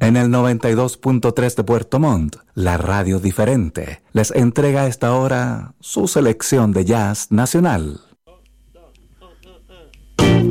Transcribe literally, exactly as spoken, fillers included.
En el noventa y dos punto tres de Puerto Montt, la radio diferente les entrega a esta hora su selección de jazz nacional.